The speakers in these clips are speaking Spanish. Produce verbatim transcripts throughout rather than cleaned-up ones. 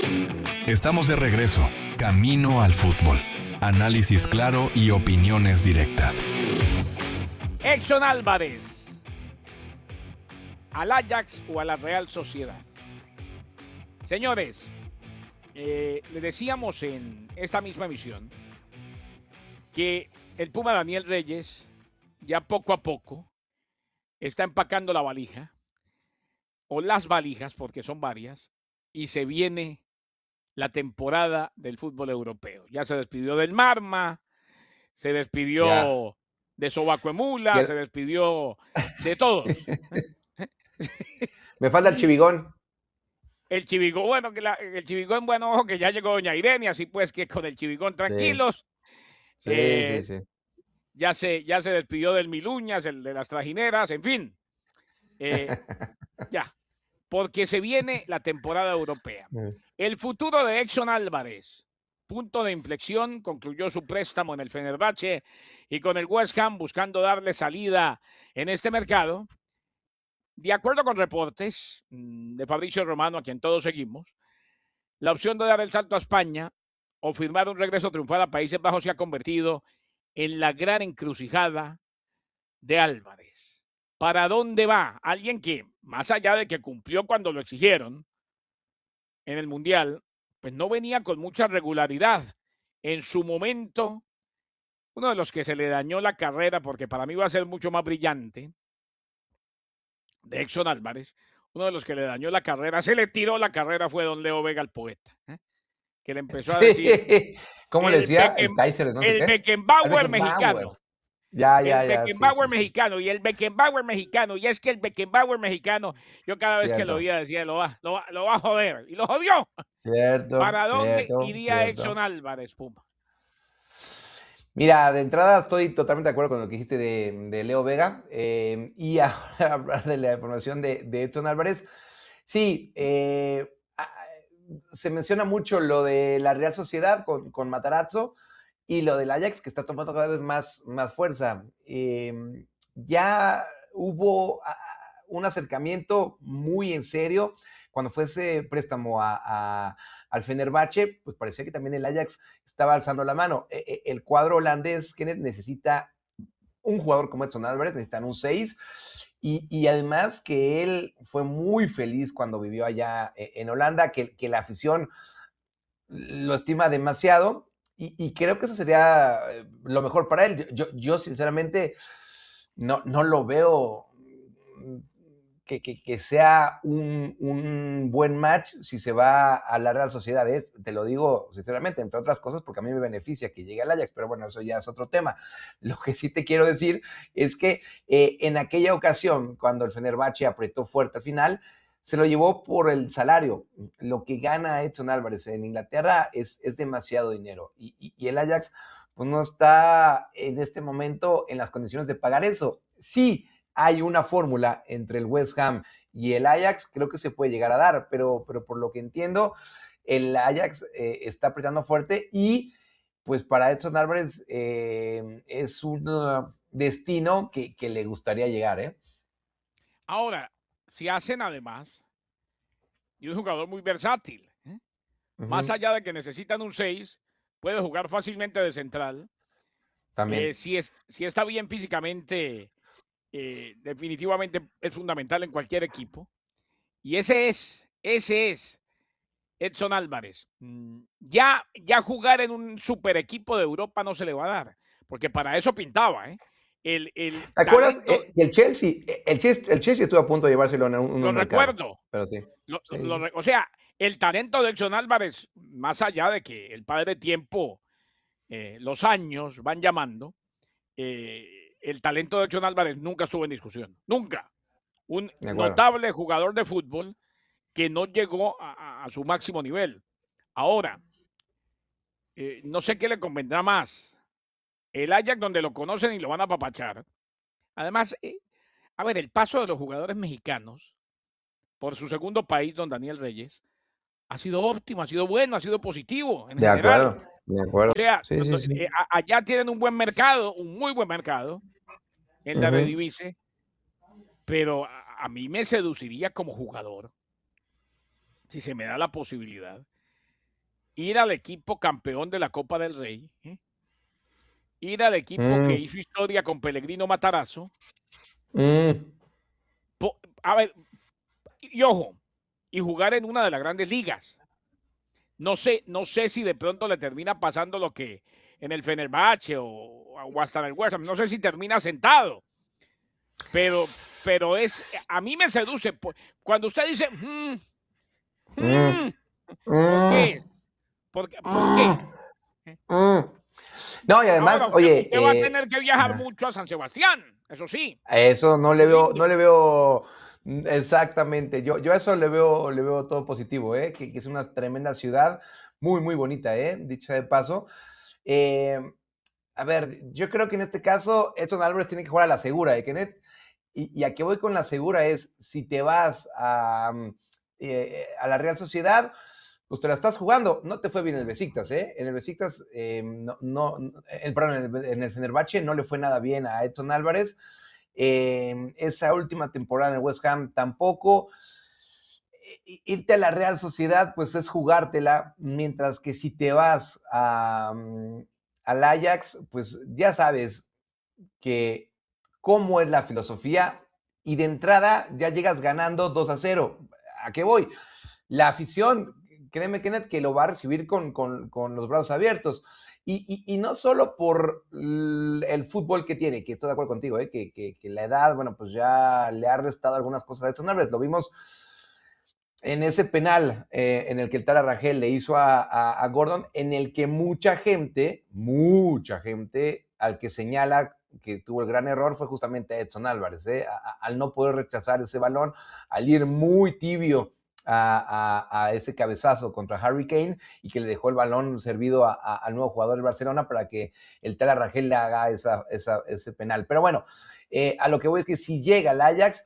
Estamos de regreso, camino al fútbol. Análisis claro y opiniones directas. Edson Álvarez, ¿al Ajax o a la Real Sociedad? Señores, eh, le decíamos en esta misma emisión que el Puma Daniel Reyes ya poco a poco está empacando la valija, o las valijas, porque son varias, y se viene la temporada del fútbol europeo. Ya se despidió del Marma, se despidió Ya. de Sobacuemula, el... se despidió de todos. Me falta el Chivigón. El Chivigón, bueno, que la, el Chivigón, bueno, ojo, que ya llegó doña Irene, así pues que con el Chivigón tranquilos. Sí, eh, sí, sí. Ya se, ya se despidió del Miluñas, el de las trajineras, en fin. Eh, ya, porque se viene la temporada europea. El futuro de Edson Álvarez, punto de inflexión, concluyó su préstamo en el Fenerbahce y con el West Ham buscando darle salida en este mercado. De acuerdo con reportes de Fabricio Romano, a quien todos seguimos, la opción de dar el salto a España o firmar un regreso triunfal a Países Bajos se ha convertido en la gran encrucijada de Álvarez. ¿Para dónde va? Alguien que, más allá de que cumplió cuando lo exigieron en el Mundial, pues no venía con mucha regularidad. En su momento, uno de los que se le dañó la carrera, porque para mí va a ser mucho más brillante, de Edson Álvarez, uno de los que le dañó la carrera, se le tiró la carrera, fue don Leo Vega, el poeta, ¿eh? Que le empezó a decir... Sí. ¿Cómo le decía? Becken, el Kaiser, no sé el qué. Beckenbauer, El Beckenbauer. mexicano. Ya, ya, el ya. Beckenbauer Sí, sí, mexicano sí. y el Beckenbauer mexicano. Y es que el Beckenbauer mexicano, yo cada vez Cierto. que lo oía decía, lo va, lo, va, lo va a joder. Y lo jodió. Cierto, ¿Para dónde cierto, iría cierto. Edson Álvarez, Puma? Mira, de entrada estoy totalmente de acuerdo con lo que dijiste de, de Leo Vega. Eh, y ahora hablar de la información de, de Edson Álvarez. Sí, eh, se menciona mucho lo de la Real Sociedad con, con Matarazzo y lo del Ajax, que está tomando cada vez más, más fuerza. Eh, ya hubo un acercamiento muy en serio cuando fue ese préstamo a, a, al Fenerbahce, pues parecía que también el Ajax estaba alzando la mano. El cuadro holandés, Kenneth, necesita un jugador como Edson Álvarez, necesitan un seis, y, y además que él fue muy feliz cuando vivió allá en Holanda, que, que la afición lo estima demasiado, y, y creo que eso sería lo mejor para él. Yo, yo sinceramente no, no lo veo que, que, que sea un, un buen match si se va a la Real Sociedad. Es, te lo digo sinceramente, entre otras cosas, porque a mí me beneficia que llegue al Ajax, pero bueno, eso ya es otro tema. Lo que sí te quiero decir es que eh, en aquella ocasión, cuando el Fenerbahce apretó fuerte al final, se lo llevó por el salario. Lo que gana Edson Álvarez en Inglaterra es, es demasiado dinero, y, y, y el Ajax pues no está en este momento en las condiciones de pagar eso. Sí, hay una fórmula entre el West Ham y el Ajax, creo que se puede llegar a dar, pero, pero por lo que entiendo, el Ajax eh, está apretando fuerte, y pues para Edson Álvarez eh, es un uh, destino que, que le gustaría llegar, ¿eh? Ahora, si hacen además, y es un jugador muy versátil, ¿eh? Uh-huh. Más allá de que necesitan un seis, puede jugar fácilmente de central. También. Eh, si, es, si está bien físicamente, eh, definitivamente es fundamental en cualquier equipo. Y ese es, ese es Edson Álvarez. Ya, ya jugar en un super equipo de Europa no se le va a dar, porque para eso pintaba, ¿eh? El, el ¿Te acuerdas? talento... Eh, el, Chelsea, el, Chelsea, el Chelsea estuvo a punto de llevárselo en un, un Lo mercado, recuerdo. Pero sí. Lo, sí, lo, sí. O sea, el talento de Edson Álvarez, más allá de que el padre tiempo, eh, los años van llamando, eh, el talento de Edson Álvarez nunca estuvo en discusión. Nunca. Un notable jugador de fútbol que no llegó a, a, a su máximo nivel. Ahora, eh, no sé qué le convendrá más. El Ajax, donde lo conocen y lo van a apapachar. Además, eh, a ver, el paso de los jugadores mexicanos por su segundo país, don Daniel Reyes, ha sido óptimo, ha sido bueno, ha sido positivo en de general. Acuerdo, de acuerdo. O sea, sí, sí, sí. Eh, allá tienen un buen mercado, un muy buen mercado en la uh-huh. Eredivisie, pero a, a mí me seduciría como jugador, si se me da la posibilidad, ir al equipo campeón de la Copa del Rey, ¿eh? Ir al equipo que Mm, hizo historia con Pellegrino Matarazzo. mm, Po- A ver, y ojo, y jugar en una de las grandes ligas. No sé, no sé si de pronto le termina pasando lo que en el Fenerbahce o, o hasta en el West Ham. No sé si termina sentado, pero, pero es, a mí me seduce. po- Cuando usted dice, "Mm, mm, mm", ¿por qué? mm, ¿Por, qué? ¿Por qué? mm, mm. No, y Ahora, además, usted, oye, usted va a eh, tener que viajar ajá. mucho a San Sebastián, eso sí, A eso no le muy veo, no lindo. le veo mm, exactamente. Yo, yo a eso le veo, le veo todo positivo, ¿eh? Que, que es una tremenda ciudad, muy, muy bonita, ¿eh? Dicha de paso. Eh, a ver, yo creo que en este caso Edson Álvarez tiene que jugar a la segura, ¿eh, Kenneth? Y, y a qué voy con la segura es, si te vas a, mm, eh, a la Real Sociedad, pues te la estás jugando. No te fue bien en el Besiktas, ¿eh? En el Besiktas, eh, no, no, en, perdón, en el, en el Fenerbahce no le fue nada bien a Edson Álvarez. Eh, esa última temporada en el West Ham tampoco. I- Irte a la Real Sociedad, pues es jugártela, mientras que si te vas a, mm, al Ajax, pues ya sabes que cómo es la filosofía y de entrada ya llegas ganando dos a cero. ¿A qué voy? La afición, créeme, Kenneth, que lo va a recibir con, con, con los brazos abiertos. Y, y, y, no solo por el fútbol que tiene, que estoy de acuerdo contigo, ¿eh? que, que, que, la edad, bueno, pues ya le ha restado algunas cosas a Edson Álvarez. Lo vimos en ese penal eh, en el que el Tala Rangel le hizo a, a, a Gordon, en el que mucha gente, mucha gente, al que señala que tuvo el gran error fue justamente Edson Álvarez, ¿eh? a, a, al no poder rechazar ese balón, al ir muy tibio a, a, a, ese cabezazo contra Harry Kane y que le dejó el balón servido a, a, al nuevo jugador del Barcelona para que el Tala Rangel le haga esa, esa, ese penal. Pero bueno, eh, a lo que voy es que si llega el Ajax,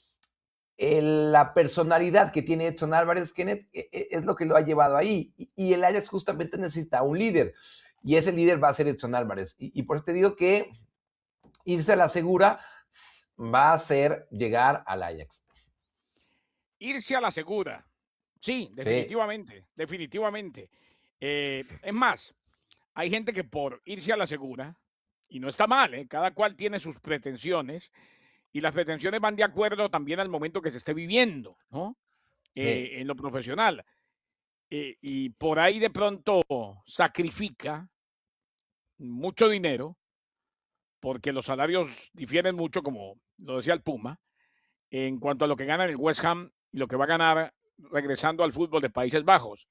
el, la personalidad que tiene Edson Álvarez, Kenneth, es lo que lo ha llevado ahí. Y, y el Ajax justamente necesita un líder. Y ese líder va a ser Edson Álvarez. Y, y por eso te digo que irse a la segura va a ser llegar al Ajax. Irse a la segura. Sí, definitivamente, sí. definitivamente. Eh, es más, hay gente que por irse a la segura, y no está mal, ¿eh? Cada cual tiene sus pretensiones, y las pretensiones van de acuerdo también al momento que se esté viviendo, ¿no? Eh, Sí. en lo profesional. Eh, y por ahí de pronto sacrifica mucho dinero, porque los salarios difieren mucho, como lo decía el Puma, en cuanto a lo que gana en el West Ham y lo que va a ganar regresando al fútbol de Países Bajos.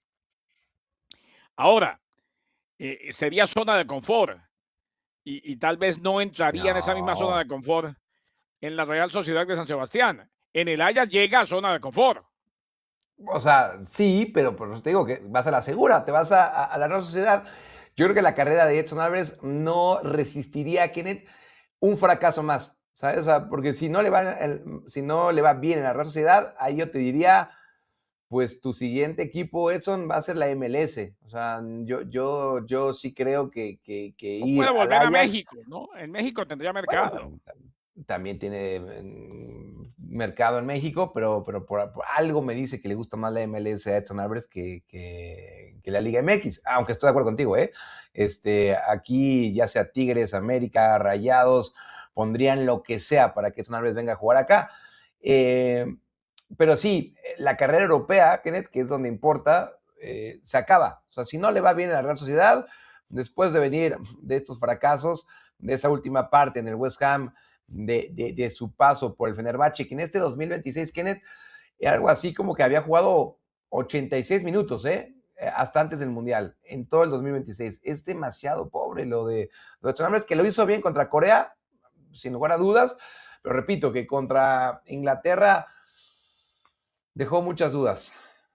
Ahora, eh, sería zona de confort y, y, tal vez no entraría en esa misma zona No. de confort en la Real Sociedad de San Sebastián. En el Ajax llega a zona de confort. O sea, sí, pero por eso te digo que vas a la segura, te vas a, a, a la Real Sociedad. Yo creo que la carrera de Edson Álvarez no resistiría a Kenneth un fracaso más, ¿sabes? O sea, porque si no le va, el, si no le va bien en la Real Sociedad, ahí yo te diría, pues tu siguiente equipo, Edson, va a ser la M L S. O sea, yo, yo, yo sí creo que, que, que O ir puede al volver a Ajax. México, ¿no? En México tendría Bueno, mercado. también, también tiene mercado en México, pero, pero por, por, algo me dice que le gusta más la M L S a Edson Álvarez que, que, que, la Liga M X, aunque estoy de acuerdo contigo, ¿eh? Este, aquí ya sea Tigres, América, Rayados, pondrían lo que sea para que Edson Álvarez venga a jugar acá. Eh, pero sí, la carrera europea, Kenneth, que es donde importa, eh, se acaba. O sea, si no le va bien a la Real Sociedad, después de venir de estos fracasos, de esa última parte en el West Ham, de, de, de su paso por el Fenerbahce, que en este dos mil veintiséis, Kenneth, algo así como que había jugado ochenta y seis minutos, ¿eh? Hasta antes del Mundial, en todo el dos mil veintiséis. Es demasiado pobre lo de los Chambres, que lo hizo bien contra Corea, sin lugar a dudas, pero repito que contra Inglaterra dejó muchas dudas.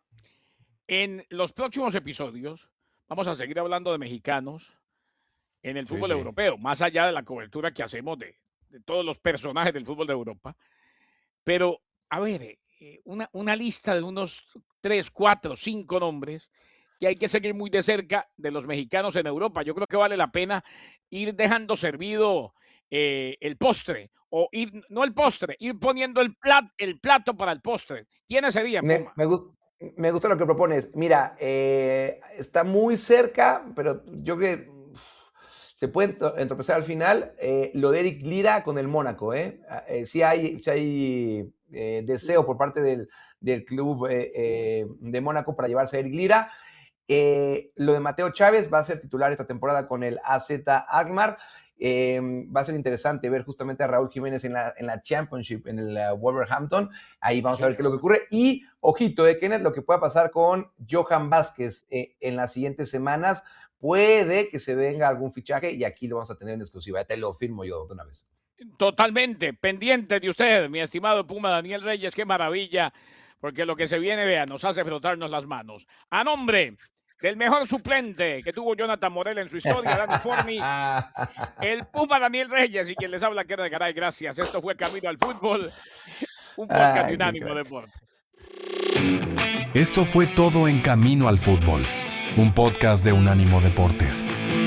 En los próximos episodios vamos a seguir hablando de mexicanos en el fútbol sí, sí. europeo, más allá de la cobertura que hacemos de, de todos los personajes del fútbol de Europa. Pero, a ver, eh, una, una lista de unos tres, cuatro, cinco nombres que hay que seguir muy de cerca de los mexicanos en Europa. Yo creo que vale la pena ir dejando servido eh, el postre, o ir, no el postre, ir poniendo el, plat, el plato para el postre. ¿Quiénes serían, me, Puma? Me, gust, Me gusta lo que propones. Mira, eh, está muy cerca, pero yo creo que uf, se puede entropezar al final. Eh, lo de Eric Lira con el Mónaco, ¿eh? Eh, sí hay, sí hay eh, deseo por parte del, del club eh, eh, de Mónaco para llevarse a Eric Lira. Eh, lo de Mateo Chávez va a ser titular esta temporada con el A Z Alkmaar. Eh, va a ser interesante ver justamente a Raúl Jiménez en la, en la Championship, en el uh, Wolverhampton. Ahí vamos sí, a ver qué es lo que ocurre. Y, ojito, eh, Kenneth, lo que pueda pasar con Johan Vázquez eh, en las siguientes semanas. Puede que se venga algún fichaje y aquí lo vamos a tener en exclusiva. Ya te lo firmo yo de una vez. Totalmente, pendiente de usted, mi estimado Puma Daniel Reyes. Qué maravilla, porque lo que se viene, vea, nos hace frotarnos las manos. A nombre del mejor suplente que tuvo Jonathan Morel en su historia, Dani Forni, el Puma Daniel Reyes y quien les habla, Kenneth Garay. Gracias. Esto fue Camino al Fútbol, un podcast de Unánimo Deportes. Esto fue todo en Camino al Fútbol, un podcast de Unánimo Deportes.